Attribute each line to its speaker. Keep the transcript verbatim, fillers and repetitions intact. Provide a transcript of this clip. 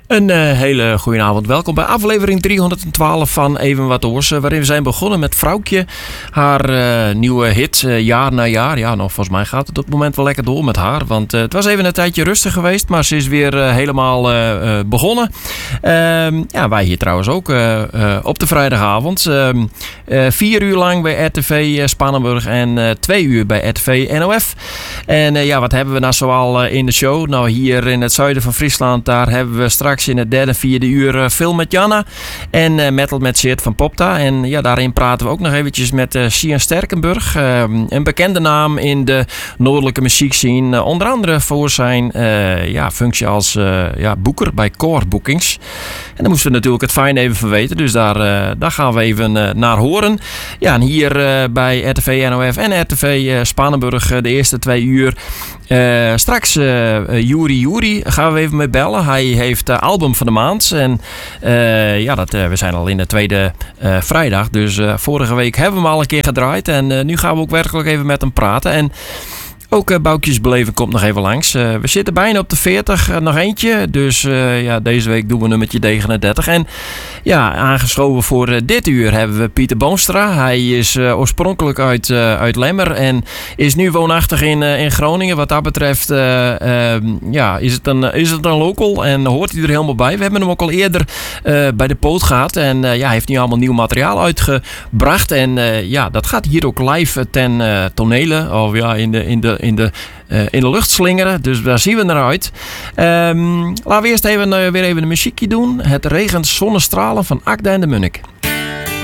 Speaker 1: Een uh, hele goede avond. Welkom bij aflevering driehonderdtwaalf van Even Wat Oors. Uh, waarin we zijn begonnen met Vrouwtje. Haar uh, nieuwe hit, uh, jaar na jaar. Ja, nou, volgens mij gaat het op het moment wel lekker door met haar. Want uh, het was even een tijdje rustig geweest. Maar ze is weer uh, helemaal uh, uh, begonnen. Uh, ja, wij hier trouwens ook uh, uh, op de vrijdagavond. Uh, uh, vier uur lang bij R T V uh, Spannenburg. En uh, twee uur bij R T V N O F. En uh, ja, wat hebben we nou zoal uh, in de show? Nou, hier in het zuiden van Friesland. Daar hebben we straks in het derde en vierde uur uh, film met Janna en uh, metal met Sjeerd van Popta. En ja, daarin praten we ook nog eventjes met uh, Sian Sterkenburg. Uh, een bekende naam in de noordelijke muziekscene. Uh, onder andere voor zijn uh, ja, functie als uh, ja, boeker bij Core Bookings. En daar moesten we natuurlijk het fijn even van weten. Dus daar, uh, daar gaan we even uh, naar horen. Ja, en hier uh, bij R T V N O F en R T V uh, Spannenburg uh, de eerste twee uur. Uh, straks uh, Juri Juri gaan we even mee bellen. Hij heeft uh, album van de maand. En uh, ja, dat, uh, we zijn al in de tweede uh, vrijdag. Dus uh, vorige week hebben we hem al een keer gedraaid. En uh, nu gaan we ook werkelijk even met hem praten. En ook uh, Boukjes Beleven komt nog even langs. Uh, we zitten bijna op de veertig, uh, nog eentje. Dus uh, ja, deze week doen we nummertje negenendertig. En ja, aangeschoven voor uh, dit uur hebben we Pieter Boonstra. Hij is uh, oorspronkelijk uit, uh, uit Lemmer en is nu woonachtig in, uh, in Groningen. Wat dat betreft uh, uh, ja, is, het een, is het een local en hoort hij er helemaal bij. We hebben hem ook al eerder uh, bij de poot gehad. En uh, ja, hij heeft nu allemaal nieuw materiaal uitgebracht. En uh, ja, dat gaat hier ook live ten uh, tonele. Of ja, in de... In de In de, uh, in de lucht slingeren. Dus daar zien we naar uit. Um, laten we eerst even, uh, weer even een muziekje doen. Het regent zonnestralen van Akda en de Munnik.